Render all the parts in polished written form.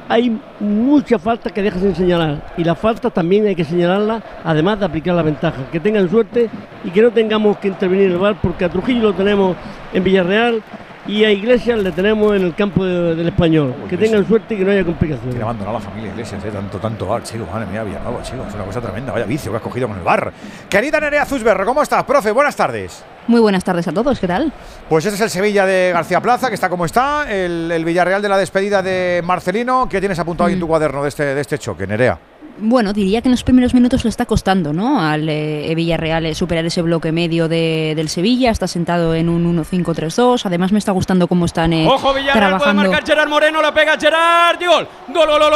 hay muchas faltas que dejan sin señalar, y las faltas también hay que señalarlas, además de aplicar la ventaja. Que tengan suerte y que no tengamos que intervenir el VAR, porque a Trujillo lo tenemos en Villarreal y a Iglesias le tenemos en el campo del Español. Que tengan suerte y que no haya complicaciones. Tiene abandonado la familia Iglesias, tanto VAR, chico. Madre mía, Villalba, chico. Es una cosa tremenda. Vaya vicio que has cogido con el VAR. Querida Nerea Zusberro, ¿cómo estás, profe? Buenas tardes. Muy buenas tardes a todos, ¿qué tal? Pues ese es el Sevilla de García Plaza, que está como está. El Villarreal de la despedida de Marcelino. ¿Qué tienes apuntado ahí en tu cuaderno de este choque, Nerea? Bueno, diría que en los primeros minutos le está costando, ¿no?, al Villarreal superar ese bloque medio del Sevilla. Está sentado en un 1-5-3-2. Además me está gustando cómo están ¡Ojo, Villarreal! trabajando. Puede marcar Gerard Moreno, la pega Gerard. ¡Gol! ¡Gol! ¡Gol!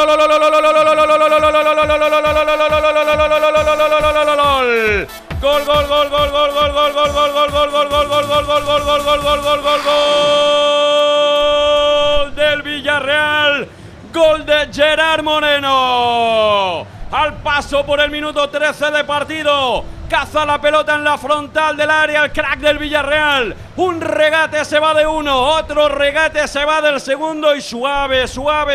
Del Villarreal. Gol de Gerard Moreno. Al paso por el minuto 13 de partido. Caza la pelota en la frontal del área, el crack del Villarreal. Un regate se va de uno, otro regate se va del segundo y suave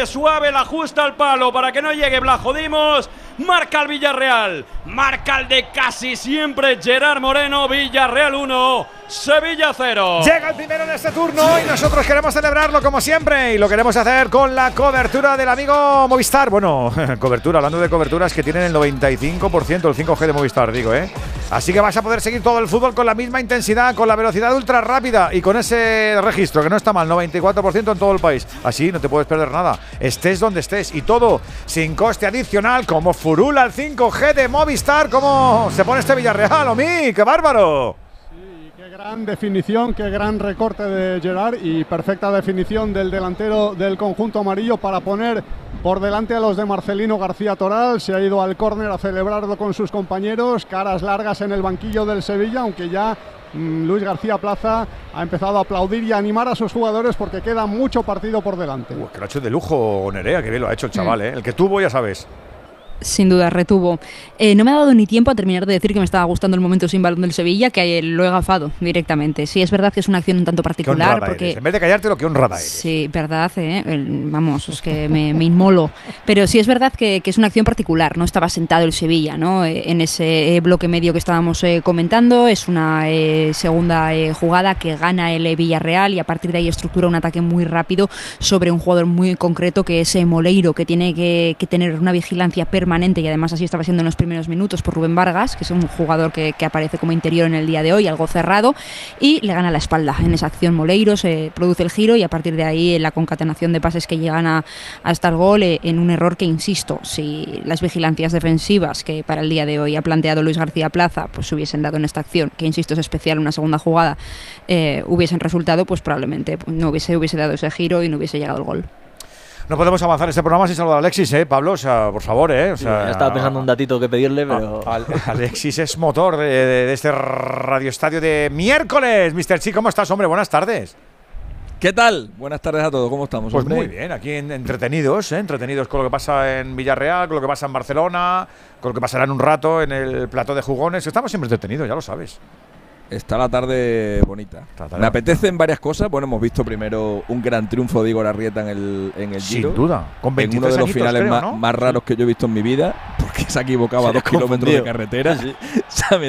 la ajusta al palo para que no llegue Blajodimos. Marca el Villarreal, marca el de casi siempre Gerard Moreno. Villarreal 1, Sevilla 0. Llega el primero de este turno y nosotros queremos celebrarlo como siempre, y lo queremos hacer con la cobertura del amigo Movistar. Bueno, cobertura, hablando de coberturas que tienen el 95% el 5G de Movistar, digo, ¿eh? Así que vas a poder seguir todo el fútbol con la misma intensidad, con la velocidad ultra rápida y con ese registro que no está mal, 94% en todo el país. Así no te puedes perder nada, estés donde estés, y todo sin coste adicional, como furula el 5G de Movistar. ¿Cómo se pone este Villarreal, Omi? ¡Qué bárbaro! Sí, qué gran definición, qué gran recorte de Gerard y perfecta definición del delantero del conjunto amarillo para poner por delante a los de Marcelino García Toral. Se ha ido al córner a celebrarlo con sus compañeros, caras largas en el banquillo del Sevilla, aunque ya Luis García Plaza ha empezado a aplaudir y a animar a sus jugadores porque queda mucho partido por delante. Que lo ha hecho de lujo Nerea, que bien lo ha hecho el chaval, ¿eh? El que tuvo, ya sabes. Sin duda, retuvo. No me ha dado ni tiempo a terminar de decir que me estaba gustando el momento sin balón del Sevilla, que lo he agafado directamente. Sí, es verdad que es una acción un tanto particular. Porque en vez de callarte, lo que honrada eres. Sí, verdad, vamos, es que me inmolo. Pero sí es verdad que es una acción particular. No estaba sentado el Sevilla, ¿no?, en ese bloque medio que estábamos comentando. Es una segunda jugada que gana el Villarreal y a partir de ahí estructura un ataque muy rápido sobre un jugador muy concreto que es Moleiro, que tiene que tener una vigilancia permanente, y además así estaba siendo en los primeros minutos por Rubén Vargas, que es un jugador que aparece como interior en el día de hoy, algo cerrado, y le gana la espalda en esa acción Moleiro. Se produce el giro y a partir de ahí la concatenación de pases que llegan hasta el gol, en un error que, insisto, si las vigilancias defensivas que para el día de hoy ha planteado Luis García Plaza pues hubiesen dado en esta acción, que insisto es especial, una segunda jugada, hubiesen resultado, pues probablemente no hubiese dado ese giro y no hubiese llegado el gol. No podemos avanzar este programa sin saludar a Alexis, Pablo, o sea, por favor, o sea, ya estaba pensando un datito que pedirle, pero… Alexis es motor de este radioestadio de miércoles. Mr. Chi, ¿cómo estás, hombre? Buenas tardes. ¿Qué tal? Buenas tardes a todos, ¿cómo estamos, pues hombre? Muy bien, aquí entretenidos con lo que pasa en Villarreal, con lo que pasa en Barcelona, con lo que pasará en un rato en el plató de jugones. Estamos siempre entretenidos, ya lo sabes. Está la tarde bonita. Me apetecen varias cosas. Bueno, hemos visto primero un gran triunfo de Igor Arrieta en el Giro. Sin duda. Con 23 en uno de los finales creo, ¿no? más raros que yo he visto en mi vida, porque se ha equivocado a 2 kilómetros de carretera. Sí. Se ha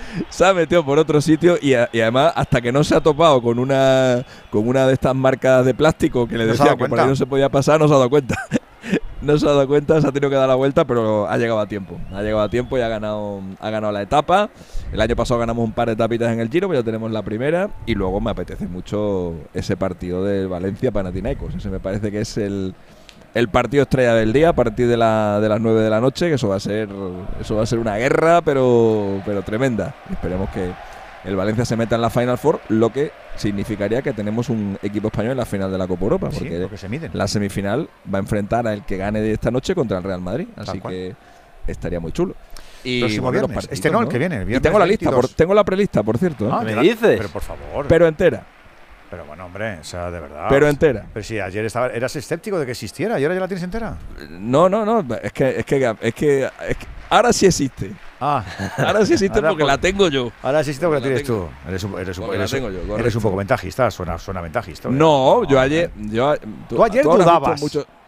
metido por otro sitio y además hasta que no se ha topado con una de estas marcas de plástico que le decía que por ahí no se podía pasar, no se ha dado cuenta. No se ha dado cuenta, se ha tenido que dar la vuelta, pero ha llegado a tiempo. Ha llegado a tiempo y ha ganado la etapa. El año pasado ganamos un par de etapitas en el Giro, pero ya tenemos la primera. Y luego me apetece mucho ese partido de Valencia-Panathinaikos. Ese me parece que es el partido estrella del día a partir de las 9 de la noche, que eso va a ser una guerra, pero tremenda. Esperemos que el Valencia se meta en la Final Four, lo que significaría que tenemos un equipo español en la final de la Copa Europa, porque la semifinal va a enfrentar al que gane de esta noche contra el Real Madrid, así que estaría muy chulo. Y próximo viernes, el que viene, el viernes. Y tengo la lista, tengo la prelista, por cierto. ¿Qué me dices? Pero por favor. Pero entera. Pero bueno, hombre, o sea, de verdad. Pero entera. Pero si ayer eras escéptico de que existiera y ahora ya la tienes entera. No, es que ahora sí existe. Ahora sí existe porque la tengo yo. Ahora sí existe porque la tienes tú. Eres un poco ventajista, suena ventajista. No, yo ayer… Tú ayer dudabas.